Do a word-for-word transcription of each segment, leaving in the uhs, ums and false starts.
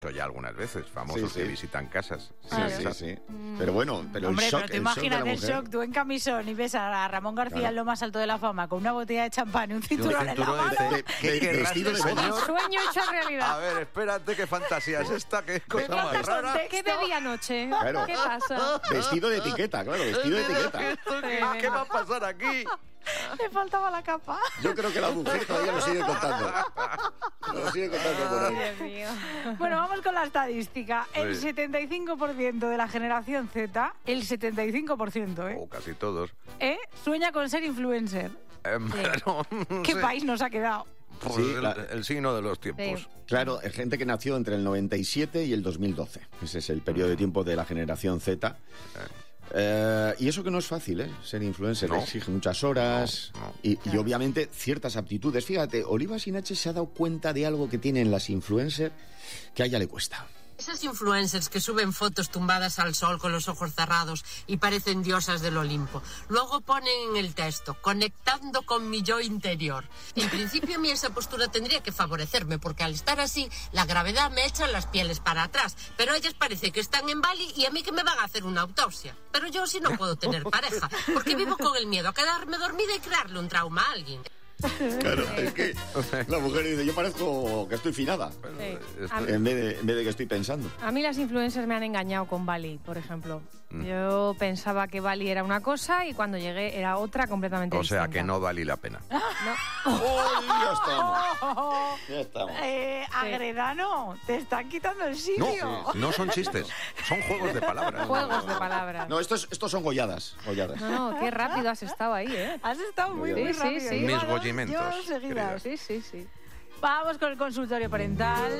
ya algunas veces, famosos sí, sí. que visitan casas. Sí, Claro. sí, sí. Pero bueno, pero Hombre, el shock, pero tú el shock de la imagínate el mujer. shock, tú en camisón y ves a Ramón García Claro. en lo más alto de la fama con una botella de champán y un cinturón, cinturón en la mano. de- ¿Qué de- querrás vestido de de boda. señor? Sueño hecho realidad. A ver, espérate, qué fantasía es esta, qué cosa falta más rara. contexto. ¿Qué bebí anoche? Claro. ¿Qué pasa? Vestido de etiqueta, claro, vestido de etiqueta. ¿Esto qué, qué va a pasar aquí? Le faltaba la capa. Yo creo que la mujer todavía lo sigue contando. Lo sigue contando por ahí. Dios mío. Bueno, vamos con la estadística. El Sí. setenta y cinco por ciento de la generación Z, el setenta y cinco por ciento, ¿eh? O casi todos. ¿Eh? Sueña con ser influencer. Eh, bueno, ¿Qué sí. país nos ha quedado? Pues Sí, el, la- el signo de los tiempos. Sí. Claro, hay gente que nació entre el noventa y siete y el dos mil doce. Ese es el periodo de tiempo de la generación Z. Eh, y eso que no es fácil, ¿eh? Ser influencer, No. exige muchas horas No, no. Y, y obviamente ciertas aptitudes. Fíjate, Oliva Sinache se ha dado cuenta de algo que tienen las influencers que a ella le cuesta. Esas influencers que suben fotos tumbadas al sol con los ojos cerrados y parecen diosas del Olimpo. Luego ponen en el texto, conectando con mi yo interior. En principio a mí esa postura tendría que favorecerme, porque al estar así, la gravedad me echa las pieles para atrás. Pero ellas parece que están en Bali y a mí que me van a hacer una autopsia. Pero yo sí no puedo tener pareja, porque vivo con el miedo a quedarme dormida y crearle un trauma a alguien. Claro, es que la mujer dice, yo parezco que estoy finada, Sí. Esto- A mí- en vez de, en vez de que estoy pensando. A mí las influencers me han engañado con Bali, por ejemplo. Mm. Yo pensaba que Bali era una cosa y cuando llegué era otra completamente O sea, distinta. que no vale la pena. No. ¡Ay, ya estamos! Ya estamos. Eh, Agredano, te están quitando el No, sitio. no son chistes, son juegos de palabras. Juegos de palabras. No, estos, estos son golladas, golladas. No, no, qué rápido has estado ahí, ¿eh? Has estado muy, Sí, muy sí, rápido. sí. Lleva Mis dos gollimentos, yo seguidas. Sí, sí, sí. Vamos con el consultorio parental.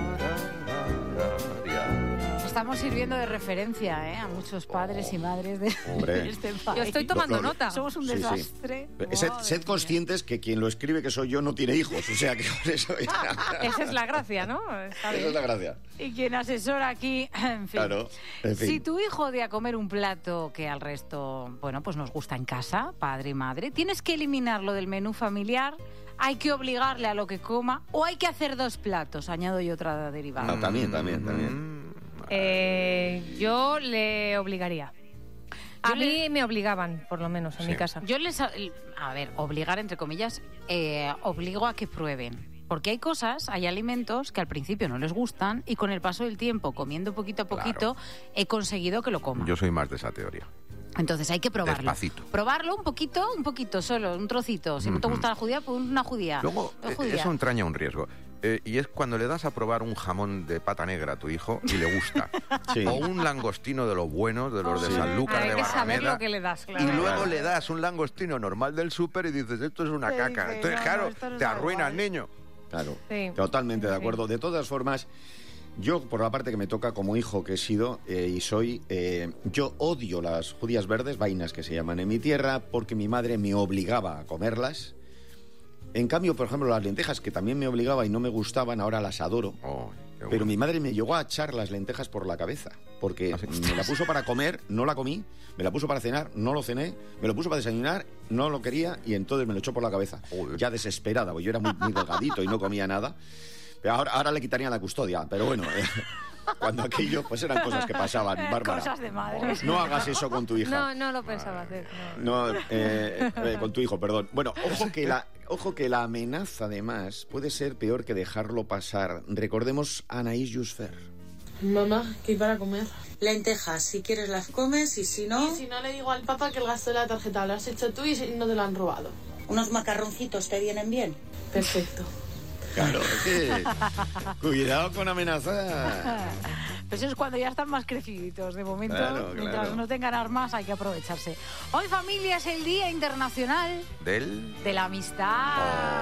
Estamos sirviendo de referencia, ¿eh? A muchos padres y madres de, Hombre. de este país. Yo estoy tomando Lo- lo- nota. Somos un Sí, sí. desastre. Sed, Madre sed mía. conscientes que quien lo escribe que soy yo no tiene hijos, o sea que por eso Esa es la gracia, ¿no? Está esa es bien. la gracia. Y quien asesora aquí, en fin. Claro, en fin. Si tu hijo odia comer un plato que al resto, bueno, pues nos gusta en casa, padre y madre, tienes que eliminarlo del menú familiar, hay que obligarle a lo que coma o hay que hacer dos platos, añado yo otra derivada. Ah, también, también, también. Eh, yo le obligaría. A Yo mí le- me obligaban, por lo menos, en Sí. mi casa. Yo les, a a ver, obligar entre comillas, eh, obligo a que prueben. Porque hay cosas, hay alimentos que al principio no les gustan y con el paso del tiempo, comiendo poquito a poquito, he conseguido que lo coman. Yo soy más de esa teoría. Entonces hay que probarlo. Despacito. Probarlo un poquito, un poquito solo, un trocito. Si no te Ujú. gusta la judía, pues una judía. Luego, Dos eh, judías. eso entraña un riesgo. Eh, y es cuando le das a probar un jamón de pata negra a tu hijo y le gusta. Sí. O un langostino de los buenos, de los de Sí. Sanlúcar, Hay de que saber Barrameda. lo que le das, claro. Y luego Claro. le das un langostino normal del súper y dices, esto es una Te caca. dice, Entonces, no, claro, no, esto no te sabe arruina igual. al niño. Claro, Sí. totalmente de Sí. acuerdo. De todas formas, yo, por la parte que me toca como hijo que he sido eh, y soy, eh, yo odio las judías verdes, vainas que se llaman en mi tierra, porque mi madre me obligaba a comerlas. En cambio, por ejemplo, las lentejas, que también me obligaba y no me gustaban, ahora las adoro. Oh, qué Pero bueno. mi madre me llegó a echar las lentejas por la cabeza, porque ¿Ah, sí? me la puso para comer, no la comí, me la puso para cenar, no lo cené, me lo puso para desayunar, no lo quería y entonces me lo echó por la cabeza. Joder. Ya desesperada, porque yo era muy, muy delgadito y no comía nada. Pero ahora, ahora le quitarían la custodia, pero bueno, eh, cuando aquello, pues eran cosas que pasaban, Bárbara. Cosas de madres. No hagas eso con tu hija. No, no lo pensaba hacer. no. No, eh, eh, con tu hijo, perdón. Bueno, ojo que la, ojo que la amenaza, además, puede ser peor que dejarlo pasar. Recordemos a Anaïs Jusfer. Mamá, ¿qué hay para comer? Lentejas, si quieres las comes y si no, Y si no le digo al papá que el gasto de la tarjeta lo has hecho tú y si no te lo han robado. unos macarroncitos te vienen bien. Perfecto. Claro, es que... Cuidado con amenazar. Pues eso es cuando ya están más creciditos. De momento, Claro, mientras claro. no tengan armas, hay que aprovecharse. Hoy, familia, es el Día Internacional Del... de la Amistad.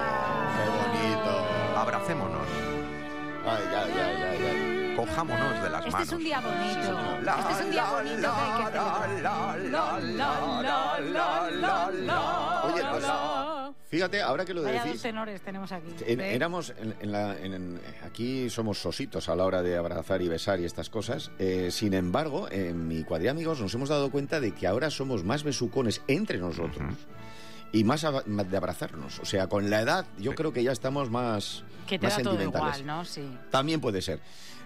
Qué bonito. Abracémonos, Ay, ay, ay, ay, ay. cojámonos de las Este manos. es un día bonito. La, Este es un día la, bonito la, que hay que la, celebrar. la, la, la, la, la, la, la. Oye, pues, fíjate, ahora que lo Vaya dos decís... tenores tenemos aquí. En- ¿Eh? éramos en, en la, en- en- aquí somos sositos a la hora de abrazar y besar y estas cosas. Eh, sin embargo, en mi cuadrilla de amigos nos hemos dado cuenta de que ahora somos más besucones entre nosotros y más ab- más de abrazarnos. O sea, con la edad yo Sí. creo que ya estamos más, Que te más da todo sentimentales. igual, ¿no? Sí. También puede ser.